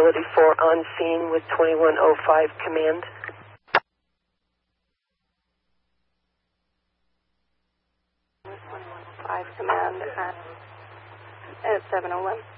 availability for on scene with 2105 command. 2105 command at 701.